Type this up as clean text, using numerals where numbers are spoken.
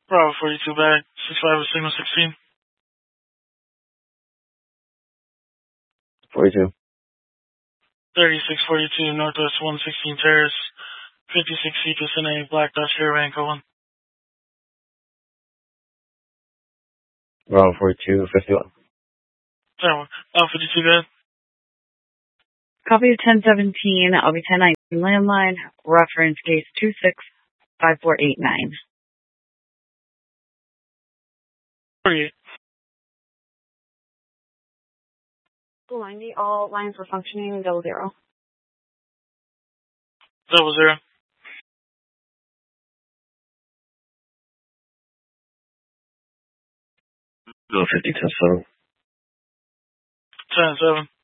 Bravo 42 back, 65 with signal 16. 42. 3642 Northwest 116 Terrace, 56 feet vicinity, Black Dodge Caravan, Cohen. Bravo 42, 51. Bravo 52, go ahead. Copy 1017, I'll be 1019 landline, reference case 265489. 48. 90, all lines were functioning, 00. 00. 50, 10-7. 10-7.